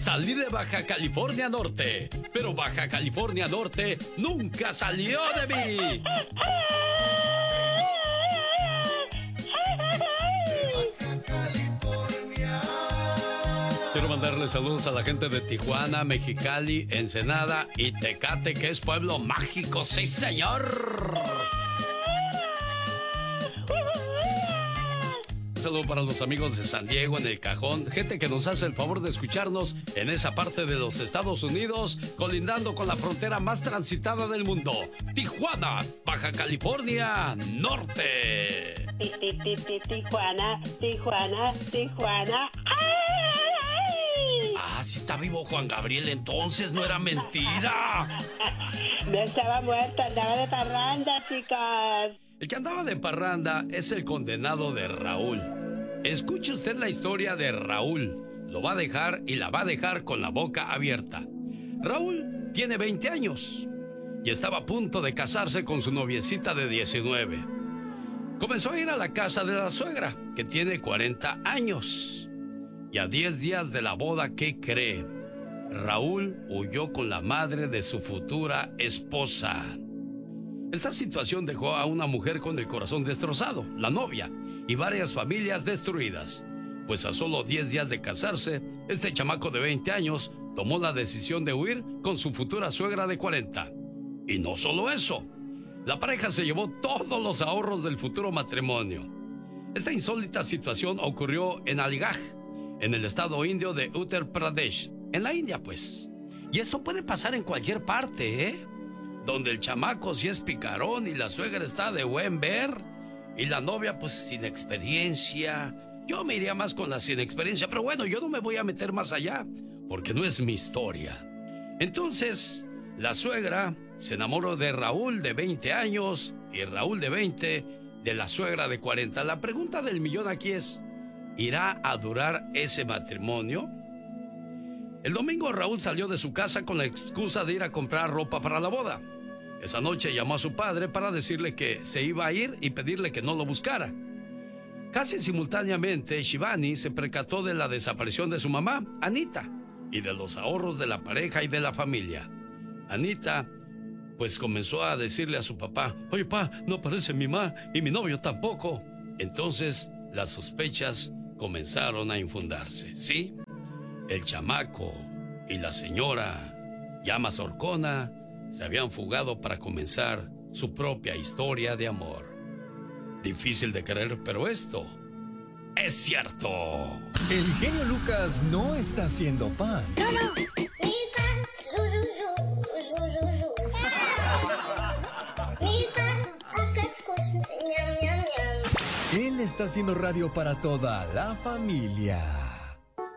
salí de Baja California Norte, pero Baja California Norte nunca salió de mí. Quiero mandarle saludos a la gente de Tijuana, Mexicali, Ensenada y Tecate, que es pueblo mágico, sí señor. Un saludo para los amigos de San Diego, en El Cajón, gente que nos hace el favor de escucharnos en esa parte de los Estados Unidos, colindando con la frontera más transitada del mundo, Tijuana, Baja California Norte. Tijuana, Tijuana, Tijuana. Ah, sí está vivo Juan Gabriel, entonces no era mentira. No estaba muerto, andaba de parranda, chicos. El que andaba de parranda es el condenado de Raúl. Escuche usted la historia de Raúl. Lo va a dejar y la va a dejar con la boca abierta. Raúl tiene 20 años y estaba a punto de casarse con su noviecita de 19. Comenzó a ir a la casa de la suegra, que tiene 40 años. Y a 10 días de la boda, ¿qué cree? Raúl huyó con la madre de su futura esposa. Esta situación dejó a una mujer con el corazón destrozado, la novia, y varias familias destruidas. Pues a solo 10 días de casarse, este chamaco de 20 años tomó la decisión de huir con su futura suegra de 40. Y no solo eso, la pareja se llevó todos los ahorros del futuro matrimonio. Esta insólita situación ocurrió en Aligarh, en el estado indio de Uttar Pradesh, en la India pues. Y esto puede pasar en cualquier parte, ¿eh? Donde el chamaco sí es picarón y la suegra está de buen ver y la novia pues sin experiencia. Yo me iría más con la sin experiencia, pero bueno, yo no me voy a meter más allá porque no es mi historia. Entonces, la suegra se enamoró de Raúl de 20 años y Raúl de 20 de la suegra de 40. La pregunta del millón aquí es, ¿irá a durar ese matrimonio? El domingo Raúl salió de su casa con la excusa de ir a comprar ropa para la boda. Esa noche llamó a su padre para decirle que se iba a ir y pedirle que no lo buscara. Casi simultáneamente, Shivani se percató de la desaparición de su mamá, Anita, y de los ahorros de la pareja y de la familia. Anita, pues comenzó a decirle a su papá, oye, pa, no aparece mi mamá y mi novio tampoco. Entonces, las sospechas comenzaron a infundarse, ¿sí? El chamaco y la señora Llama Sorcona se habían fugado para comenzar su propia historia de amor. Difícil de creer, pero esto es cierto. El genio Lucas no está haciendo pan. No. Mi pan, Mi pan, ñam, ñam, ñam. Él está haciendo radio para toda la familia.